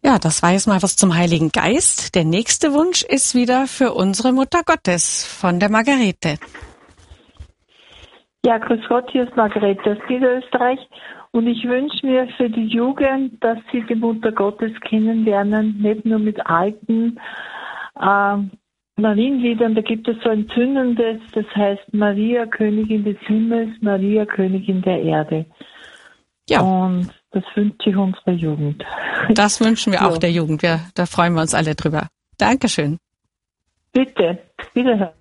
Ja, das war jetzt mal was zum Heiligen Geist. Der nächste Wunsch ist wieder für unsere Mutter Gottes von der Margarete. Ja, grüß Gott, hier ist Margarete aus Niederösterreich. Und ich wünsche mir für die Jugend, dass sie die Mutter Gottes kennenlernen, nicht nur mit alten Marienliedern. Da gibt es so ein zündendes, das heißt Maria, Königin des Himmels, Maria, Königin der Erde. Ja. Und das wünsche ich unserer Jugend. Das wünschen wir auch der Jugend. Da freuen wir uns alle drüber. Dankeschön. Bitte, wiederhören.